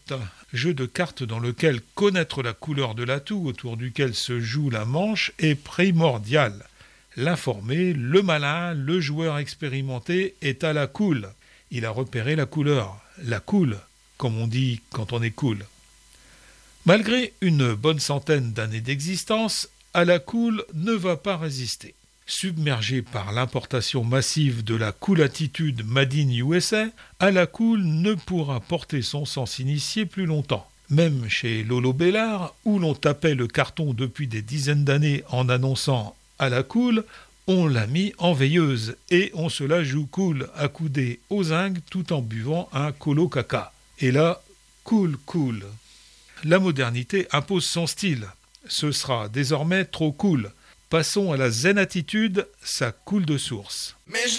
Carte, jeu de cartes dans lequel connaître la couleur de l'atout autour duquel se joue la manche est primordial. L'informé, le malin, le joueur expérimenté est à la cool. Il a repéré la couleur, la cool, comme on dit quand on est cool. Malgré une bonne centaine d'années d'existence, à la cool ne va pas résister. Submergé par l'importation massive de la cool attitude Made in USA, à la cool ne pourra porter son sens initié plus longtemps. Même chez Lolo Bellard, où l'on tapait le carton depuis des dizaines d'années en annonçant à la cool, on l'a mis en veilleuse et on se la joue cool, accoudé aux zinc tout en buvant un colo caca. Et là, cool. La modernité impose son style. Ce sera désormais trop cool. Passons à la zen attitude, ça coule de source. Mais